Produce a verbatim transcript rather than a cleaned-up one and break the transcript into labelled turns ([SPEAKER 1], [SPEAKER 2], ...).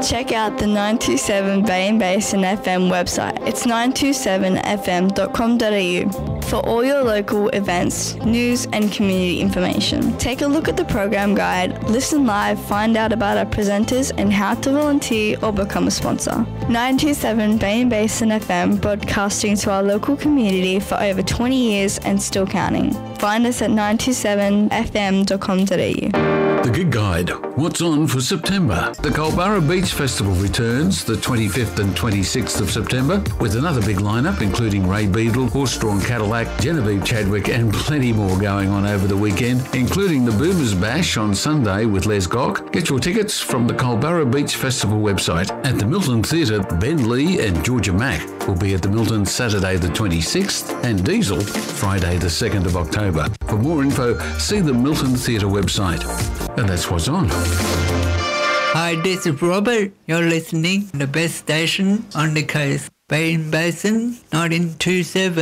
[SPEAKER 1] Check out the nine two seven Bay and Basin F M website. It's nine two seven f m dot com dot a u for all your local events, news and community information. Take a look at the program guide, listen live, find out about our presenters and how to volunteer or become a sponsor. nine two seven Bay and Basin F M, broadcasting to our local community for over twenty years and still counting. Find us at nine two seven f m dot com dot a u.
[SPEAKER 2] The Gig Guide. What's on for September? The Culburra Beach Festival returns the twenty-fifth and twenty-sixth of September with another big lineup including Ray Beadle, Horse-Drawn Cadillac, Genevieve Chadwick and plenty more going on over the weekend, including the Boomers Bash on Sunday with Les Gock. Get your tickets from the Culburra Beach Festival website. At the Milton Theatre, Ben Lee and Georgia Mack will be at the Milton Saturday the twenty-sixth and Diesel Friday the second of October. For more info, see the Milton Theatre website. And that's what's on.
[SPEAKER 3] Hi, this is Robert. You're listening to the best station on the coast, Bay and Basin, nineteen two seven.